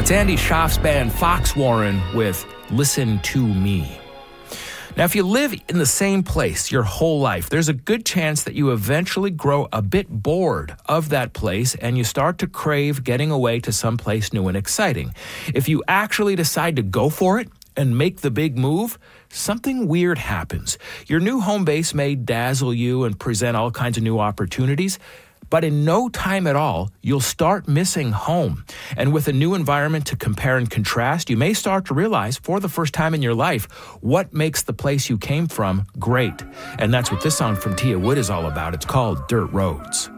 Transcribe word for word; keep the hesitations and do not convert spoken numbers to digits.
It's Andy Schaaf's band Foxwarren with Listen to Me. Now, if you live in the same place your whole life, there's a good chance that you eventually grow a bit bored of that place and you start to crave getting away to someplace new and exciting. If you actually decide to go for it and make the big move, something weird happens. Your new home base may dazzle you and present all kinds of new opportunities, but in no time at all, you'll start missing home. And with a new environment to compare and contrast, you may start to realize for the first time in your life what makes the place you came from great. And that's what this song from Tia Wood is all about. It's called Dirt Roads.